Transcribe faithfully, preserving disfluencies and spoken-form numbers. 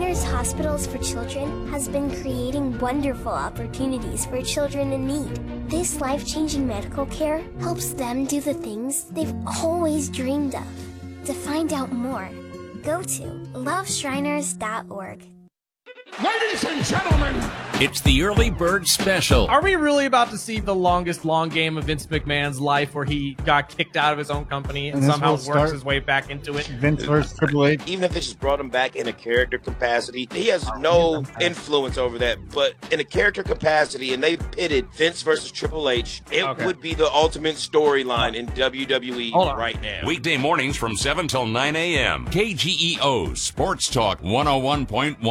Shriners Hospitals for Children has been creating wonderful opportunities for children in need. This life-changing medical care helps them do the things they've always dreamed of. To find out more, go to love shriners dot org. Ladies and gentlemen, it's the Early Bird Special. Are we really about to see the longest long game of Vince McMahon's life where he got kicked out of his own company and, And somehow works start- his way back into it? Vince versus Triple H. Even if they just brought him back in a character capacity, he has no influence over that. But in a character capacity, and they pitted Vince versus Triple H, it Okay. would be the ultimate storyline in W W E Hold on. right now. Weekday mornings from seven till nine a.m. K G E O Sports Talk one oh one point one.